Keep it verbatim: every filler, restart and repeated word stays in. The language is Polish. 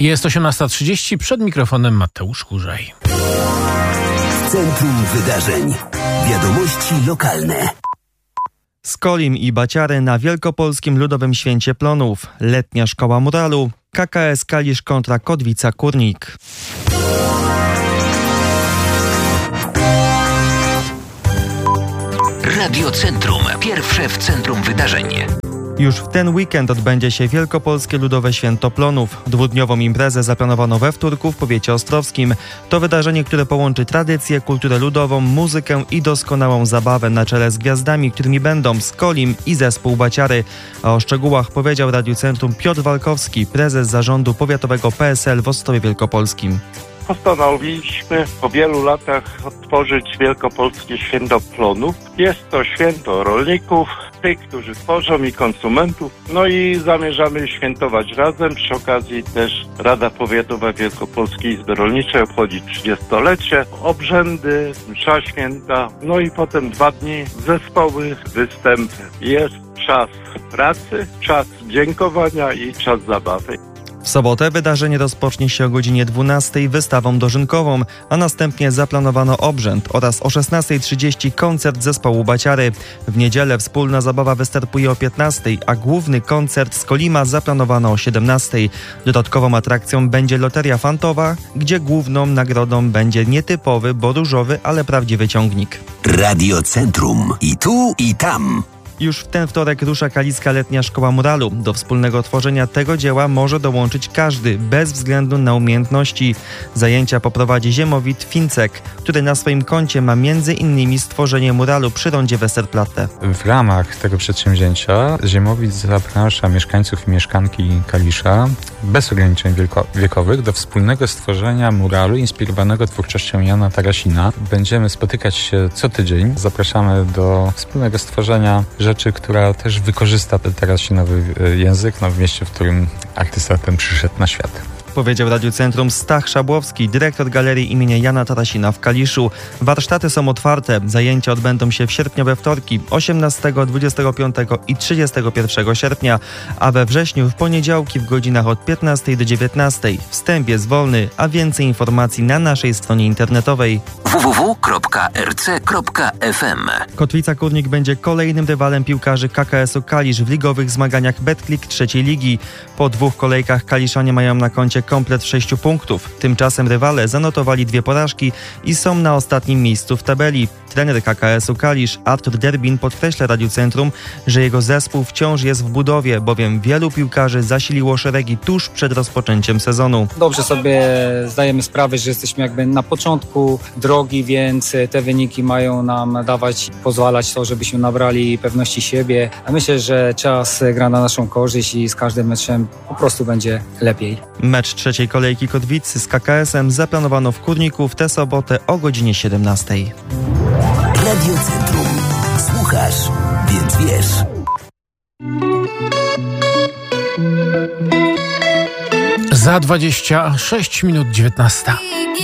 Jest osiemnasta trzydzieści, przed mikrofonem Mateusz Kurzaj. Centrum Wydarzeń. Wiadomości lokalne. Skolim i Baciary na Wielkopolskim Ludowym Święcie Plonów. Letnia Szkoła Muralu. K K S Kalisz kontra Kotwica-Kurnik. Radio Centrum. Pierwsze w centrum wydarzeń. Już w ten weekend odbędzie się Wielkopolskie Ludowe Święto Plonów. Dwudniową imprezę zaplanowano we Wtórku w powiecie ostrowskim. To wydarzenie, które połączy tradycję, kulturę ludową, muzykę i doskonałą zabawę na czele z gwiazdami, którymi będą Skolim i zespół Baciary. A o szczegółach powiedział Radiu Centrum Piotr Walkowski, prezes zarządu powiatowego P S L w Ostrowie Wielkopolskim. Postanowiliśmy po wielu latach otworzyć Wielkopolskie Święto Plonów. Jest to święto rolników, tych, którzy tworzą, i konsumentów. No i zamierzamy świętować razem. Przy okazji też Rada Powiatowa Wielkopolskiej Izby Rolniczej obchodzi trzydziestolecie. Obrzędy, msza święta, no i potem dwa dni zespoły, występy. Jest czas pracy, czas dziękowania i czas zabawy. W sobotę wydarzenie rozpocznie się o godzinie dwunastej wystawą dożynkową, a następnie zaplanowano obrzęd oraz o szesnasta trzydzieści koncert zespołu Baciary. W niedzielę wspólna zabawa wystartuje o piętnastej, a główny koncert z Kolima zaplanowano o siedemnastej. Dodatkową atrakcją będzie loteria fantowa, gdzie główną nagrodą będzie nietypowy, bo różowy, ale prawdziwy ciągnik. Radio Centrum. I tu, i tam. Już w ten wtorek rusza Kaliska Letnia Szkoła Muralu. Do wspólnego tworzenia tego dzieła może dołączyć każdy, bez względu na umiejętności. Zajęcia poprowadzi Ziemowit Fincek, który na swoim koncie ma między innymi stworzenie muralu przy rondzie Westerplatte. W ramach tego przedsięwzięcia Ziemowit zaprasza mieszkańców i mieszkanki Kalisza bez ograniczeń wielko- wiekowych do wspólnego stworzenia muralu inspirowanego twórczością Jana Tarasina. Będziemy spotykać się co tydzień. Zapraszamy do wspólnego stworzenia rzeczy, która też wykorzysta ten tarasinowy język, no w mieście, w którym artysta ten przyszedł na świat. Powiedział Radiu Centrum Stach Szabłowski, dyrektor Galerii imienia Jana Tarasina w Kaliszu. Warsztaty są otwarte. Zajęcia odbędą się w sierpniowe wtorki osiemnastego, dwudziestego piątego i trzydziestego pierwszego sierpnia, a we wrześniu w poniedziałki w godzinach od piętnastej do dziewiętnastej. Wstęp jest wolny, a więcej informacji na naszej stronie internetowej w w w kropka r c kropka f m. Kotwica-Kurnik będzie kolejnym rywalem piłkarzy K K S u Kalisz w ligowych zmaganiach Betclic trzeciej ligi. Po dwóch kolejkach Kaliszanie mają na koncie komplet sześciu punktów. Tymczasem rywale zanotowali dwie porażki i są na ostatnim miejscu w tabeli. Trener K K S u Kalisz Artur Derbin podkreśla Radiu Centrum, że jego zespół wciąż jest w budowie, bowiem wielu piłkarzy zasiliło szeregi tuż przed rozpoczęciem sezonu. Dobrze sobie zdajemy sprawę, że jesteśmy jakby na początku drogi, więc te wyniki mają nam dawać, pozwalać to, żebyśmy nabrali pewności siebie. A myślę, że czas gra na naszą korzyść i z każdym meczem po prostu będzie lepiej. Mecz trzeciej kolejki Kotwicy z K K S-em zaplanowano w Kurniku w tę sobotę o godzinie siedemnastej. Radio Centrum. Słuchasz, więc wiesz. Za dwadzieścia sześć minut dziewiętnasta.